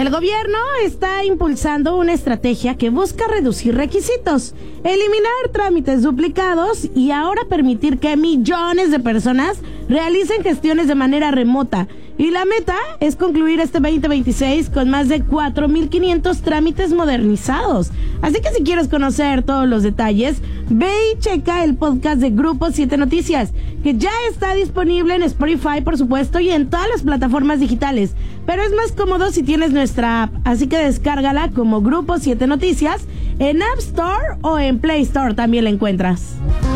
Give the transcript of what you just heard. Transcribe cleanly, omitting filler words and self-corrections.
El gobierno está impulsando una estrategia que busca reducir requisitos, eliminar trámites duplicados y ahora permitir que millones de personas realicen gestiones de manera remota. Y la meta es concluir este 2026 con más de 4,500 trámites modernizados. Así que si quieres conocer todos los detalles, ve y checa el podcast de Grupo 7 Noticias, que ya está disponible en Spotify, por supuesto, y en todas las plataformas digitales. Pero es más cómodo si tienes nuestra app, así que descárgala como Grupo 7 Noticias en App Store o en Play Store también la encuentras.